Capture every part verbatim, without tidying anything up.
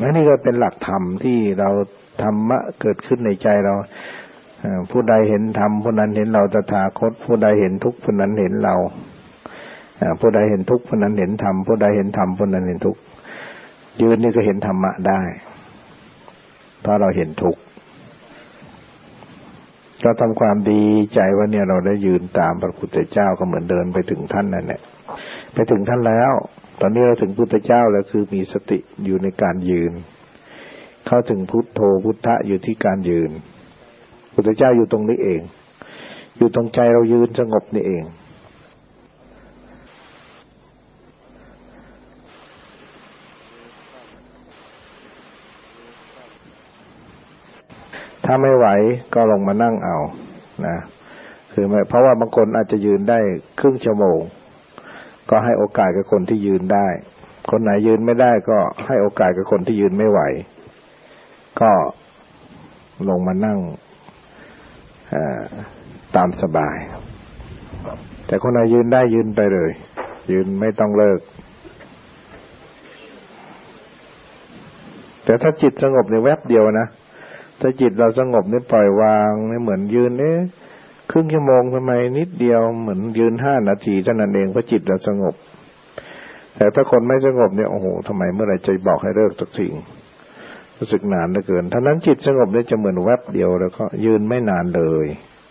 อันนี้ก็เป็นหลักธรรมที่เราธรรมะเกิดขึ้นในใจเราผู้ใดเห็นธรรมผู้นั้นเห็นเราตถาคตผู้ใดเห็นทุกข์ผู้นั้นเห็นเราผู้ใดเห็นทุกข์ผู้นั้นเห็นธรรมผู้ใดเห็นธรรมผู้นั้นเห็นทุกข์ยืนนี่ก็เห็นธรรมะได้เพราะเราเห็นทุกข์เราทำความดีใจว่าเนี่ยเราได้ยืนตามพระพุทธเจ้าก็เหมือนเดินไปถึงท่านนั่นแหละไปถึงท่านแล้วตอนนี้เราถึงพุทธเจ้าแล้วคือมีสติอยู่ในการยืนเข้าถึงพุทโธพุทธะอยู่ที่การยืนพุทธเจ้าอยู่ตรงนี้เองอยู่ตรงใจเรายืนสงบนี่เองถ้าไม่ไหวก็ลงมานั่งเอานะคือเพราะว่าบางคนอาจจะยืนได้ครึ่งชั่วโมงก็ให้โอกาสกับคนที่ยืนได้คนไหนยืนไม่ได้ก็ให้โอกาสกับคนที่ยืนไม่ไหวก็ลงมานั่งตามสบายแต่คนไหนยืนได้ยืนไปเลยยืนไม่ต้องเลิกแต่ถ้าจิตสงบในแวบเดียวนะถ้าจิตเราสงบนี่ปล่อยวางนี่เหมือนยืนเอ๊ะครึ่งชั่วโมงทำไมนิดเดียวเหมือนยืนห้านาทีเท่านั้นเองเพราะจิตเราสงบแต่ถ้าคนไม่สงบเนี่ยโอ้โหทำไมเมื่อไหร่จะบอกให้เลิกสักทีรู้สึกนานเหลือเกินถ้านั้นจิตสงบเนี่ยจะเหมือนแวบเดียวแล้วก็ยืนไม่นานเลย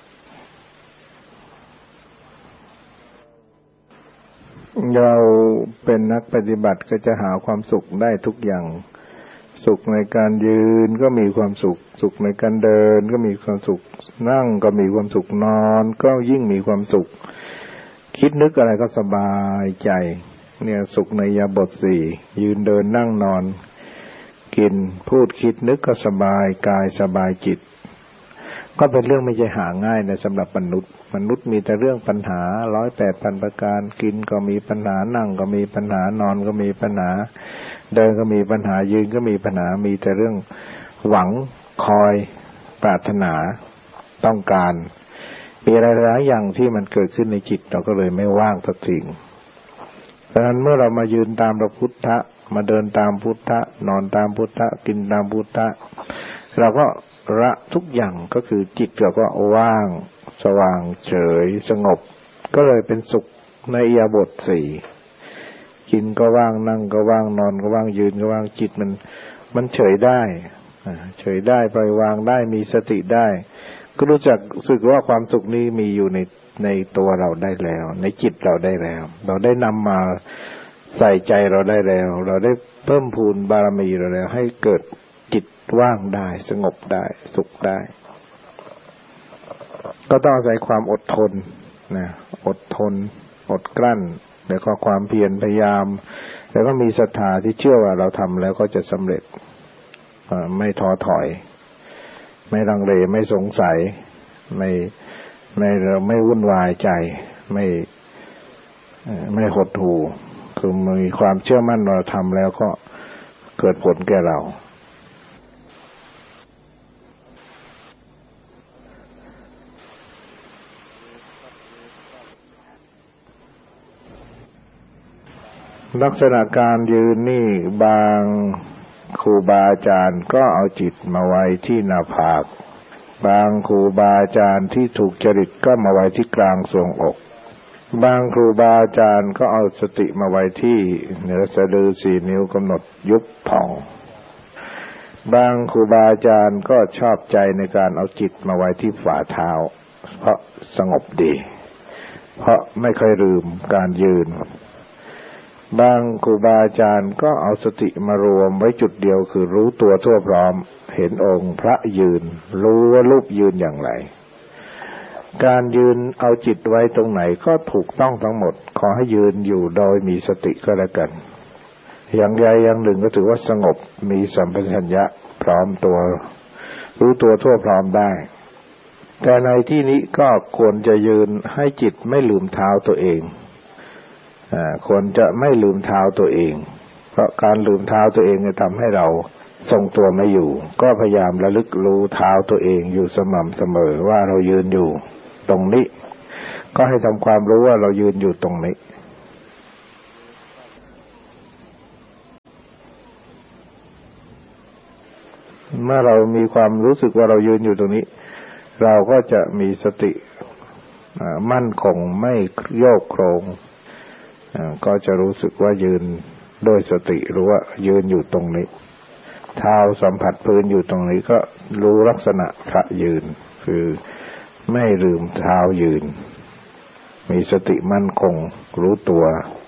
เราเป็นนักปฏิบัติก็จะหาความสุขได้ทุกอย่างสุขในการยืนก็มีความสุขสุขในการเดินก็มีความสุขนั่งก็มีความสุขนอนก็ยิ่งมีความสุขคิดนึกอะไรก็สบายใจเนี่ยสุขในอิริยาบถสี่ยืนเดินนั่งนอนกินพูดคิดนึกก็สบายกายสบายจิตก็เป็นเรื่องไม่ใช่หาง่ายนะสำหรับมนุษย์มนุษย์มีแต่เรื่องปัญหาร้อยแปดพันประการกินก็มีปัญหานั่งก็มีปัญหานอนก็มีปัญหาเดินก็มีปัญหายืนก็มีปัญหามีแต่เรื่องหวังคอยปรารถนาต้องการมีอะไรหลายอย่างที่มันเกิดขึ้นในจิตเราก็เลยไม่ว่างสักทีเพราะฉะนั้นเมื่อเรามายืนตามพระพุทธะมาเดินตามพุทธะนอนตามพุทธะกินตามพุทธะเราก็ละทุกอย่างก็คือจิตเราก็ว่างสว่างเฉยสงบก็เลยเป็นสุขในอิริยาบถสี่กินก็ว่างนั่งก็ว่างนอนก็ว่างยืนก็ว่างจิตมันมันเฉยได้เฉยได้ปล่อยวางได้มีสติได้ก็รู้จักสึกว่าความสุขนี้มีอยู่ในในตัวเราได้แล้วในจิตเราได้แล้วเราได้นำมาใส่ใจเราได้แล้วเราได้เพิ่มพูนบารมีเราแล้วให้เกิดจิตว่างได้สงบได้สุขได้ก็ต้องอาศัยความอดทนนะอดทนอดกลั้นแล้วก็ความเพียรพยายามแล้วก็มีศรัทธาที่เชื่อว่าเราทำแล้วก็จะสำเร็จไม่ท้อถอยไม่ลังเลไม่สงสัยไม่ไม่ไม่วุ่นวายใจไม่ไม่หดหู่คือมีความเชื่อมั่นเราทำแล้วก็เกิดผลแก่เราลักษณะการยืนนี่บางครูบาอาจารย์ก็เอาจิตมาไว้ที่หน้าผากบางครูบาอาจารย์ที่ถูกจริตก็มาไว้ที่กลางทรวงอกบางครูบาอาจารย์ก็เอาสติมาไว้ที่เหนือสะดือสี่นิ้วกำหนดยุบผ่องบางครูบาอาจารย์ก็ชอบใจในการเอาจิตมาไว้ที่ฝ่าเท้าเพราะสงบดีเพราะไม่ค่อยลืมการยืนบางครูบาอาจารย์ก็เอาสติมารวมไว้จุดเดียวคือรู้ตัวทั่วพร้อมเห็นองค์พระยืนรู้ว่ารูปยืนอย่างไรการยืนเอาจิตไว้ตรงไหนก็ถูกต้องทั้งหมดขอให้ยืนอยู่โดยมีสติก็แล้วกันอย่างใดอย่างหนึ่งก็ถือว่าสงบมีสัมปชัญญะพร้อมตัวรู้ตัวทั่วพร้อมได้แต่ในที่นี้ก็ควรจะยืนให้จิตไม่ลืมเท้าตัวเองอ่าควรจะไม่ลืมเท้าตัวเองเพราะการลืมเท้าตัวเองจะทำให้เราทรงตัวไม่อยู่ก็พยายามระลึกรู้เท้าตัวเองอยู่สม่ำเสมอว่าเรายืนอยู่ตรงนี้ก็ให้ทำความรู้ว่าเรายืนอยู่ตรงนี้เมื่อเรามีความรู้สึกว่าเรายืนอยู่ตรงนี้เราก็จะมีสติมั่นคงไม่โยกโครงก็จะรู้สึกว่ายืนด้วยสติรู้ว่ายืนอยู่ตรงนี้เท้าสัมผัสพื้นอยู่ตรงนี้ก็รู้ลักษณะพระยืนคือไม่ลืมเท้ายืนมีสติมั่นคงรู้ตัว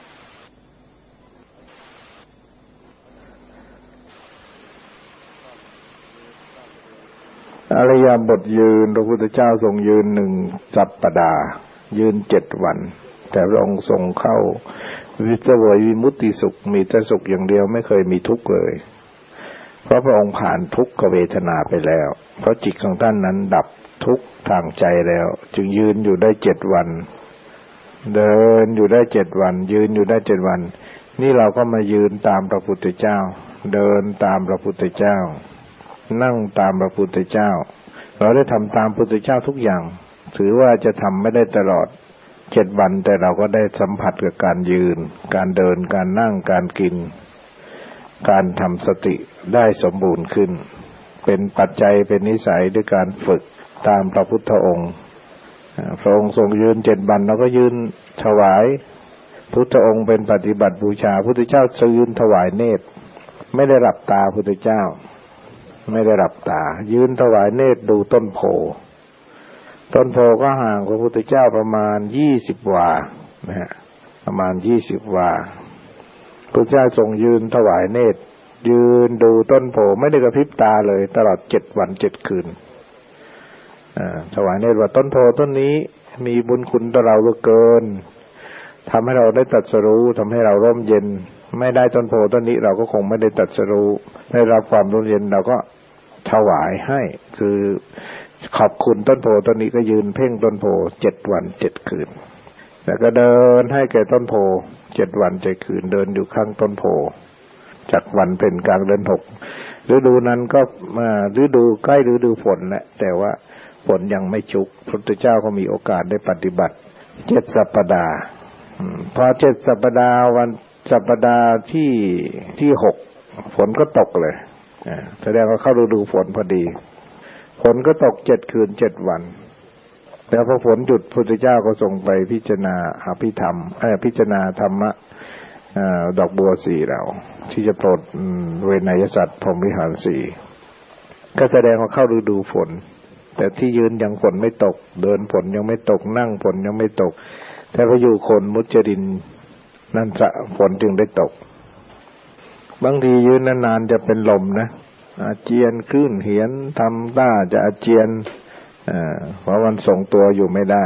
อริยบทยืนพระพุทธเจ้าทรงยืนหนึ่งสัปดาห์ยืนเจ็ดวันแต่พระองค์ทรงเข้าวิเศษวิมุตติสุขมีแต่สุขอย่างเดียวไม่เคยมีทุกข์เลยเพราะพระองค์ผ่านทุกขเวทนาไปแล้วเพราะจิตของท่านนั้นดับทุกข์ทางใจแล้วจึงยืนอยู่ได้เจ็ดวันเดินอยู่ได้เจ็ดวันยืนอยู่ได้เจ็ดวันนี่เราก็มายืนตามพระพุทธเจ้าเดินตามพระพุทธเจ้านั่งตามพระพุทธเจ้าเราได้ทำตามพระพุทธเจ้าทุกอย่างถือว่าจะทำไม่ได้ตลอดเจ็ดวันแต่เราก็ได้สัมผัสกับการยืนการเดินการนั่งการกินการทำสติได้สมบูรณ์ขึ้นเป็นปัจจัยเป็นนิสัยด้วยการฝึกตามพระพุทธองค์พระองค์ทรงยืนเจ็ดวันเราก็ยืนถวายพุทธองค์เป็นปฏิบัติบูชาพุทธเจ้ายืนถวายเนตรไม่ได้หลับตาพุทธเจ้าไม่ได้หลับตายืนถวายเนตรดูต้นโพต้นโพก็ห่างพระพุทธเจ้าประมาณยี่สิบวานะฮะประมาณยี่สิบวาพระเจ้าทรงยืนถวายเนตรยืนดูต้นโพไม่ได้กระพริบตาเลยตลอดเจ็ดวันเจ็ดคืนอ่าถวายเนตรว่าต้นโพต้นนี้มีบุญคุณต่อเราเหลือเกินทำให้เราได้ตรัสรู้ทำให้เราร่มเย็นไม่ได้ต้นโพต้นนี้เราก็คงไม่ได้ตรัสรู้ได้รับความร่มเย็นเราก็ถวายให้คือขอบคุณต้นโพต้นนี้ก็ยืนเพ่งต้นโพเจ็ดวันเจ็ดคืนแล้วก็เดินให้แก่ต้นโพเจ็ดวันเจ็ดคืนเดินอยู่ข้างต้นโพจากวันเพ็ญกลางเดือนหกฤดูนั้นก็มาฤดูใกล้ฤดูฝนแหละแต่ว่าฝนยังไม่ชุกพระพุทธเจ้าก็มีโอกาสได้ปฏิบัติเจ็ดสัปดาห์พอเจ็ดสัปดาห์วันสัปดาห์ที่ที่หกฝนก็ตกเลยแสดงว่าเข้าฤดูฝนพอดีฝนก็ตกเจ็ดคืนเจ็ดวันแล้วพอฝนหยุดพระพุทธเจ้าก็ทรงไปพิจารณาอภิธรรมเอ่อพิจารณาธรรมะดอกบัวสี่เหล่าที่จะโปรดเวนยสัตว์พรหมวิหารสี่ก็แสดงว่าเข้าฤดูฝนแต่ที่ยืนยังฝนไม่ตกเดินฝนยังไม่ตกนั่งฝนยังไม่ตกแต่พออยู่โคนมุจรินนั่นจะฝนจึงได้ตกบางทียืนนานๆจะเป็นลมนะอาเจียนคลื่นเหียนทำท่าจะอาเจียนเพราะมันทรงตัวอยู่ไม่ได้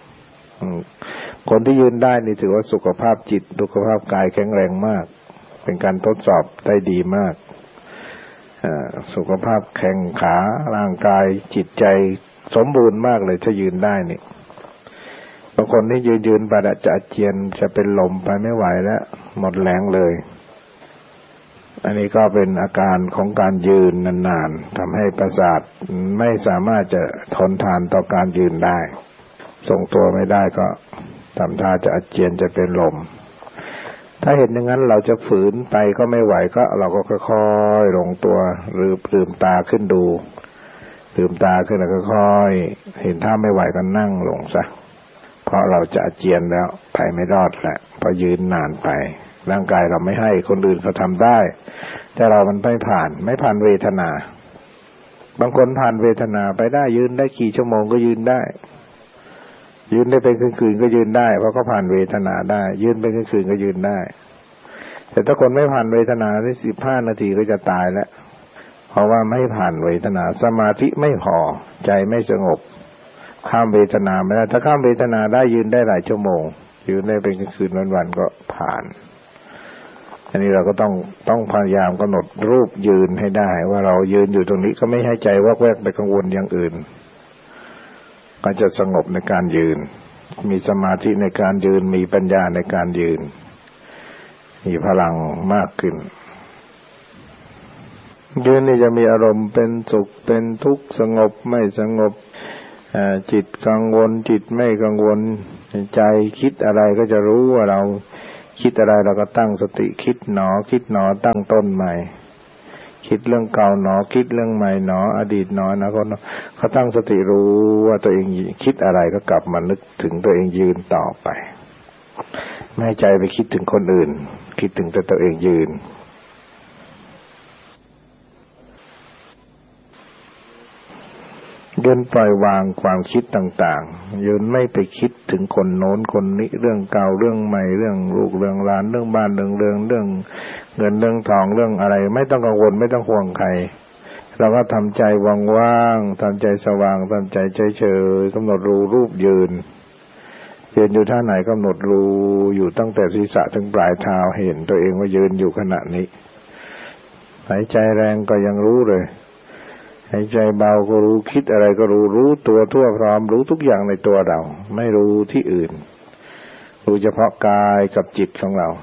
คนที่ยืนได้นี่ถือว่าสุขภาพจิตสุขภาพกายแข็งแรงมากเป็นการทดสอบได้ดีมากสุขภาพแข็งขาร่างกายจิตใจสมบูรณ์มากเลยถ้ายืนได้นี่บางคนที่ยืนยืนไปจะอาเจียนจะเป็นลมไปไม่ไหวแล้วหมดแรงเลยอันนี้ก็เป็นอาการของการยืนนานๆทำให้ประสาทไม่สามารถจะทนทานต่อการยืนได้ทรงตัวไม่ได้ก็ทำท่าจะอาเจียนจะเป็นลมถ้าเห็นอย่างนั้นเราจะฝืนไปก็ไม่ไหวก็เราก็ค่อยๆลงตัวหรือลืมตาขึ้นดูลืมตาขึ้นแล้วค่อยๆเห็นท่าไม่ไหวก็นั่งลงซะเพราะเราจะอาเจียนแล้วไปไม่รอดแหละเพราะยืนนานไปร่างกายเราไม่ให้คนอื่นเขาทำได้แต่เรามันไม่ผ่านไม่ผ่านเวทนาบางคนผ่านเวทนาไปได้ยืนได้กี่ชั่วโมงก็ยืนได้ยืนได้เป็นคืนๆก็ยืนได้เพราะเขาผ่านเวทนาได้ยืนเป็นคืนๆก็ยืนได้แต่ถ้าคนไม่ผ่านเวทนาได้สิบห้านาทีก็จะตายแล้วเพราะว่าไม่ผ่านเวทนาสมาธิไม่พอใจไม่สงบข้ามเวทนาไม่ได้ถ้าข้ามเวทนาได้ยืนได้หลายชั่วโมงยืนได้เป็นคืนๆวันๆก็ผ่านอันนี้เราก็ต้องต้องพยายามกำหนดรูปยืนให้ได้ว่าเรายืนอยู่ตรงนี้ก็ไม่ให้ใจวอกแวกไปกังวลอย่างอื่นก็จะสงบในการยืนมีสมาธิในการยืนมีปัญญาในการยืนมีพลังมากขึ้นยืนนี่จะมีอารมณ์เป็นสุขเป็นทุกข์สงบไม่สงบจิตกังวลจิตไม่กังวลใจคิดอะไรก็จะรู้ว่าเราคิดอะไรเราก็ตั้งสติคิดหนอคิดหนอตั้งต้นใหม่คิดเรื่องเก่าหนอคิดเรื่องใหม่หนออดีตหนอนะเขาเขาตั้งสติรู้ว่าตัวเองคิดอะไรก็กลับมานึกถึงตัวเองยืนต่อไปไม่ให้ใจไปคิดถึงคนอื่นคิดถึงแต่ตัวเองยืนยืนปล่อยวางความคิดต่างๆยืนไม่ไปคิดถึงคนโน้นคนนี้เรื่องเก่าเรื่องใหม่เรื่องลูกเรื่องหลานเรื่องบ้านเรื่องเรื่องเรื่องเงินเรื่องทองเรื่องอะไรไม่ต้องกังวลไม่ต้องห่วงใครเราก็ทำใจว่างๆทำใจสว่างทำใจเฉยๆกำหนดรู้รูปยืนยืนอยู่ท่าไหนกำหนดรู้อยู่ตั้งแต่ศีรษะถึงปลายเท้าเห็นตัวเองว่ายืนอยู่ขณะนี้หายใจแรงก็ยังรู้เลยหายใจเบาก็รู้คิดอะไรก็รู้รู้ตัวทั่วพร้อมรู้ทุกอย่างในตัวเราไม่รู้ที่อื่นรู้เฉพาะกายกับจิตของเรา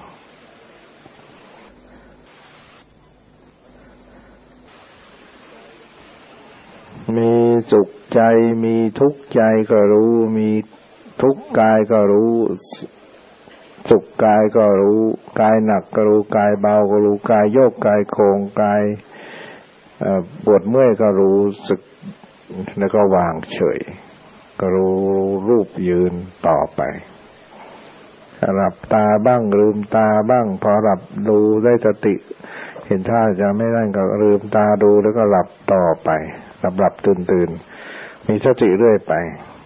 มีสุขใจมีทุกข์ใจก็รู้มีทุกข์กายก็รู้สุขกายก็รู้กายหนักก็รู้กายเบาก็รู้กายโยกกายโครงกายปวดเมื่อยก็รู้สึกแล้วก็วางเฉยก็รู้รูปยืนต่อไปหลับตาบ้างลืมตาบ้างพอหลับดูได้สติเห็นท่าจะไม่ได้ก็ลืมตาดูแล้วก็หลับต่อไปหลับหลับตื่นตื่นมีสติเรื่อยไป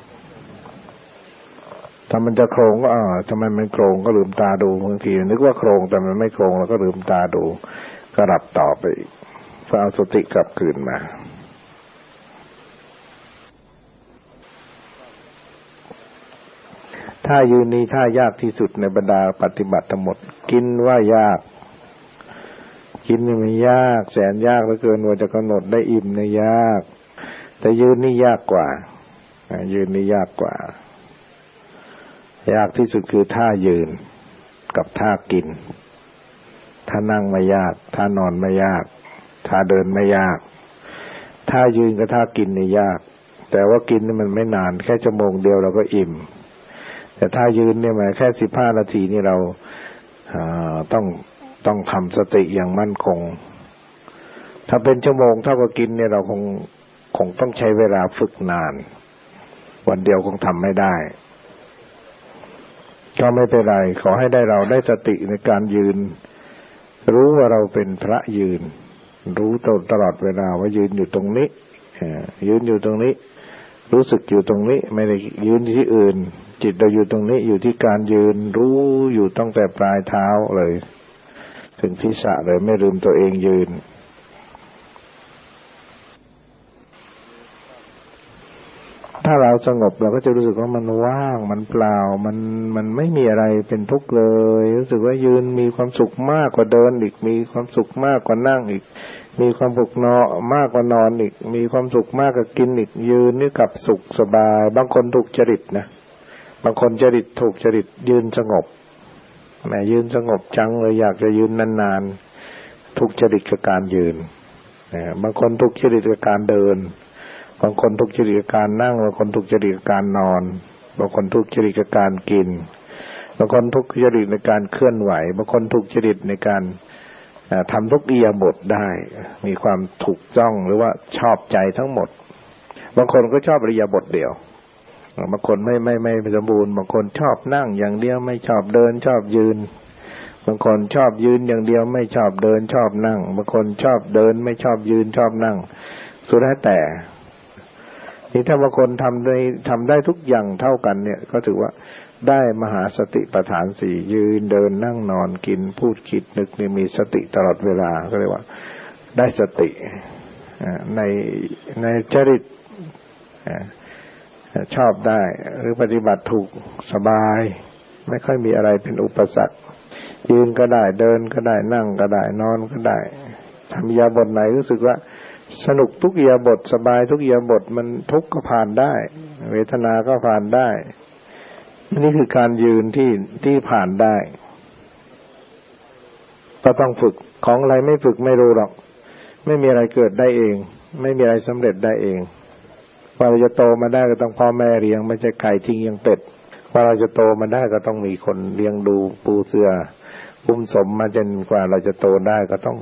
ถ้ามันจะโครงก็อ่าทำไมมันโครงก็ลืมตาดูบางทีนึกว่าโครงแต่มันไม่โครงแล้วก็ลืมตาดูก็หลับต่อไปก็เอาสติกลับคืนมาถ้ายืนนี้ท่ายากที่สุดในบรรดาปฏิบัติทั้งหมดกินว่ายากกินนี่มันยากแสนยากเหลือเกินว่าจะกำหนดได้อิ่มเนี่ยยากแต่ยืนนี่ยากกว่ายืนนี่ยากกว่ายากที่สุดคือท่ายืนกับท่ากินท่านั่งไม่ยากท่านอนไม่ยากท่าเดินไม่ยากท่ายืนกับท่ากินนี่ยากแต่ว่ากินนี่มันไม่นานแค่ชั่วโมงเดียวเราก็อิ่มแต่ท่ายืนเนี่ยมันแค่สิบห้านาทีนี่เราต้องต้องทำสติอย่างมั่นคงถ้าเป็นชั่วโมงเท่ากับกินเนี่ยเราคงคงต้องใช้เวลาฝึกนานวันเดียวคงทำไม่ได้ก็ไม่เป็นไรขอให้ได้เราได้สติในการยืนรู้ว่าเราเป็นพระยืนรู้ตลอดเวลาว่ายืนอยู่ตรงนี้ยืนอยู่ตรงนี้รู้สึกอยู่ตรงนี้ไม่ได้ยืนที่อื่นจิตเราอยู่ตรงนี้อยู่ที่การยืนรู้อยู่ตั้งแต่ปลายเท้าเลยถึงศีรษะเลยไม่ลืมตัวเองยืนถ้าเราสงบเราก็จะรู้สึกว่ามันว่างมันเปล่ามันมันไม่มีอะไรเป็นทุกข์เลยรู้สึกว่ายืนมีความสุขมากกว่าเดินอีกมีความสุขมากกว่านั่งอีกมีความสุขนอนมากกว่านอนอีกมีความสุขมากกว่ากินอีกยืนนี่กับสุขสบายบางคนถูกจริตนะบางคนจริตถูกจริตยืนสงบแม่ยืนสงบจังเลยอยากจะยืนนานๆถูกจริตกับการยืนบางคนถูกจริตกับการเดินบางคนทุกข์จริตกับการนั่งบางคนทุกข์จริตกับการนอนบางคนทุกข์จริตกับการกินบางคนทุกข์จริตในการเคลื่อนไหวบางคนทุกข์จริตในการทำทุกอิริยาบถได้มีความถูกต้องหรือว่าชอบใจทั้งหมดบางคนก็ชอบอิริยาบถเดียวบางคนไม่ไม่ไม่สมบูรณ์บางคนชอบนั่งอย่างเดียวไม่ชอบเดินชอบยืนบางคนชอบยืนอย่างเดียวไม่ชอบเดินชอบนั่งบางคนชอบเดินไม่ชอบยืนชอบนั่งสุดแท้แต่นี่ถ้าบางคนทำได้ทำได้ทุกอย่างเท่ากันเนี่ยก็ถือว่าได้มหาสติปัฏฐานสี่ยืนเดินนั่งนอนกินพูดคิดนึกนี่มีสติตลอดเวลาก็เรียกว่าได้สติในในจริตชอบได้หรือปฏิบัติถูกสบายไม่ค่อยมีอะไรเป็นอุปสรรคยืนก็ได้เดินก็ได้นั่งก็ได้นอนก็ได้ทำอิริยาบถไหนรู้สึกว่าสนุกทุกอิริยาบถสบายทุกอิริยาบถมันทุกข์ก็ผ่านได้เวทนาก็ผ่านได้นี่คือการยืนที่ที่ผ่านได้ก็ต้องฝึกของอะไรไม่ฝึกไม่รู้หรอกไม่มีอะไรเกิดได้เองไม่มีอะไรสำเร็จได้เองว่าเราจะโตมาได้ก็ต้องพ่อแม่เลี้ยงไม่ใช่ไก่ทิ้งยังเป็ดว่าเราจะโตมาได้ก็ต้องมีคนเลี้ยงดูปูเสืออุ้มสมมาจนกว่าเราจะโตได้ก็ต้อง